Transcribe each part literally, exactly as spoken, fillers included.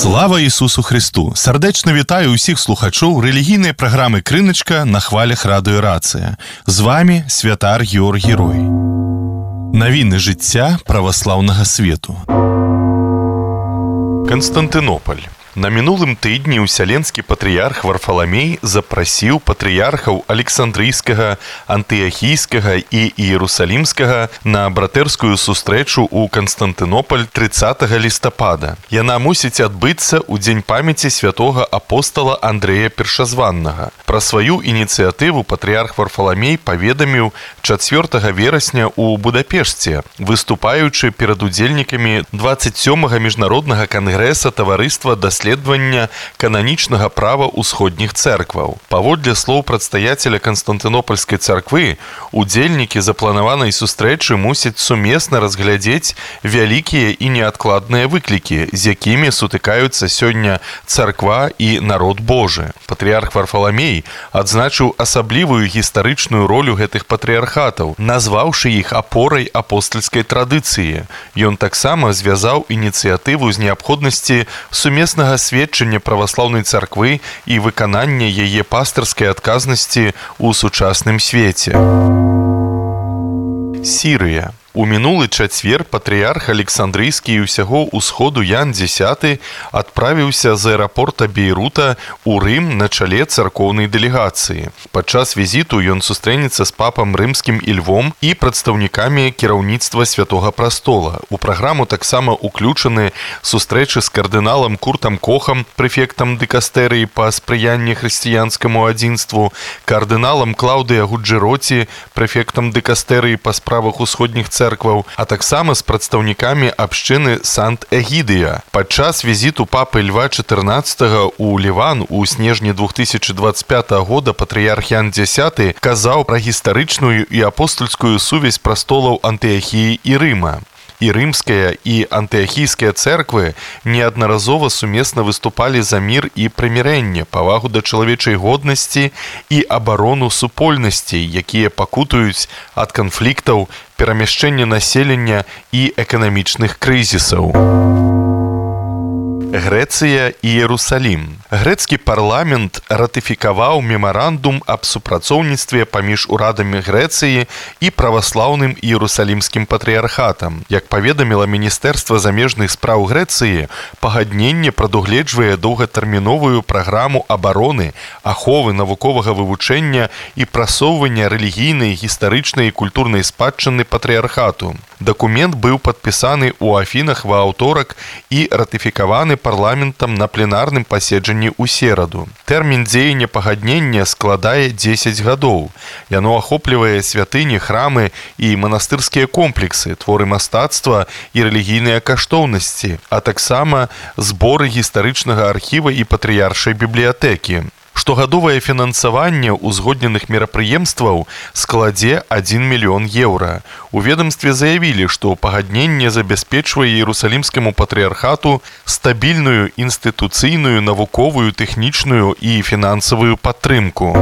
Слава Ісусу Христу! Сардечно вітаю усіх слухачоў рэлігійнай праграмы «Крыначка» на хвалях радыё Рацыя. З вами святар Георг Герой. Навіны жыцця праваслаўнага свету. Канстантынополь. На мінулым тыдні ўсяленскі патрыярх Варфаламей запрасіў патрыярхаў Александрыйскага, Антыахійскага і Іерусалімскага на братэрскую сустрэчу ў Канстантынополь трыццатага лістапада. Яна мусіць адбыцца ў дзень памяці святога апостала Андрэя Першазваннага. Пра сваю ініцыятыву патрыярх Варфаламей паведаміў чацвёртага верасня ў Будапешце, выступаючы перад удзельнікамі дваццаць сёмага міжнароднага кангрэса таварыства даследавання кананічнага права ўсходніх цэркваў. Паводле слоў прадстаяцеля Канстантынопольскай царквы, удзельнікі запланаванай сустрэчы мусяць сумесна разглядзець вялікія і неадкладныя выклікі, з якімі сутыкаюцца сёння царква і народ Божы. Патрыярх Варфаламей адзначыў асаблівую гістарычную ролю гэтых патрыярхатаў, назваўшы іх апорай апостальскай традыцыі. Ён таксама звязаў ініцыятыву з неабходнасці сумеснага сведчання праваслаўнай царквы і выканання яе пастырскай адказнасці ў сучасным свеце. Сірыя. У мінулы чацвер патрыярх Александрыйскі і ўсяго ўсходу Ян Дзесяты адправіўся з аэрапорта Бейрута ў Рым на чале царкоўнай дэлегацыі. Падчас візіту ён сустрэнецца з папам рымскім і Львом і прадстаўнікамі кіраўніцтва Святога Прастола. У праграму таксама ўключаны сустрэчы з кардыналам Куртам Кохам, прэфектам дыкастэрыі па спрыянні хрысціянскаму адзінству, кардыналам Клаўдыя Гуджэроці, прэфектам дыкастэрыі па справах усходніх царкваў, церкваў, а таксама з прадстаўнікамі абшчыны Сант-Эгідыя. Падчас візіту папы Льва чатырнаццатага ў Ліван у снежні две тысячы дваццаць пятага года патрыярх Ян Дзесяты казаў пра гістарычную і апостальскую сувязь прастолаў Антыахіі і Рыма. І рымская, і антыахійская цэрквы неаднаразова сумесна выступалі за мір і прымірэнне, павагу да чалавечай годнасці і абарону супольнасцей, якія пакутуюць ад канфліктаў, перамяшчэння населення і эканамічных крызісаў. Грэцыя і Іерусалім. Грэцкі парламент ратыфікаваў мемарандум аб супрацоўніцтве паміж урадамі Грэцыі і праваслаўным Іерусалімскім патрыярхатам. Як паведаміла Міністэрства замежных спраў Грэцыі, пагадненне прадугледжвае доўгатэрміновую праграму абароны, аховы навуковага вывучэння і прасоўвання рэлігійнай, гістарычнай і культурнай спадчыны патрыярхату. Дакумент быў падпісаны ў Афінах ва аўторак і ратыфікаваны парламентам на пленарным паседжанні ў сераду. Тэрмін дзеяння пагаднення складае дзесяць гадоў. Яно ахоплівае святыні, храмы і манастырскія комплексы, творы мастацтва і рэлігійныя каштоўнасці, а таксама зборы гістарычнага архіва і патрыяршай бібліятэкі. Штогадовае фінансаванне узгодненых мерапрыемстваў складзе адзін мільён еўра. У ведамстве заявілі, што пагадненне забяспечвае Іерусалімскаму патрыярхату стабільную інстытуцыйную, навуковую, тэхнічную і фінансавую падтрымку.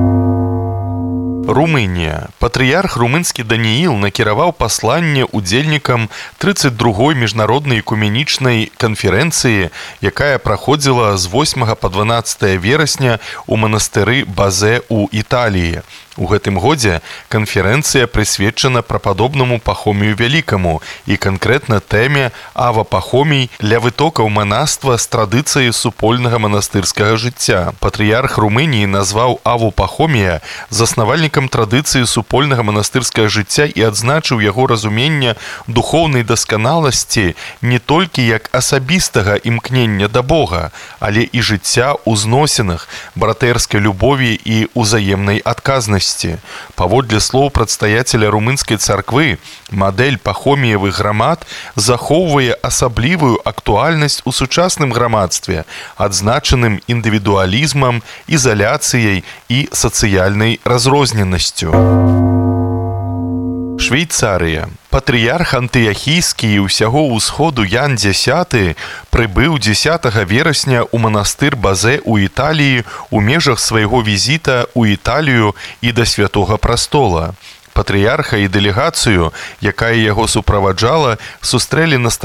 Румынія. Патрыярх румынскі Данііл накіраваў пасланне удзельнікам трыццаць другой міжнароднай экуменічнай канферэнцыі, якая праходзіла з восьмага па дванаццатае верасня ў манастыры Базэ ў Італіі. У гэтым годзе канферэнцыя прысвечана прападобнаму Пахомію Вялікаму і канкрэтна тэме Ава Пахомій ля вытокаў манаства з традыцыяй супольнага манастырскага жыцця. Патрыярх Румыніі назваў Аву Пахомія заснавальнікам традыцыі супольнага манастырскага жыцця і адзначыў яго разуменне духоўнай дасканаласці не толькі як асабістага імкнення да Бога, але і жыцця ў зносінах, братэрскай любові і ўзаемнай адказнасці. Паводле слоў прадстаяцеля румынскай царквы, мадэль пахоміевых грамад захоўвае асаблівую актуальнасць у сучасным грамадстве, адзначаным індывідуалізмам, ізаляцыяй і сацыяльнай разрозненасцю. Швейцарыя. Патрыярх Антыахійскі і ўсяго ўсходу Ян Дзесяты прыбыў дзесятага верасня ў манастыр Базэ ў Італіі ў межах свайго візіта ў Італію і да Святога Прастола. Патрыярха і дэлегацыю, якая яго суправаджала, сустрэлі на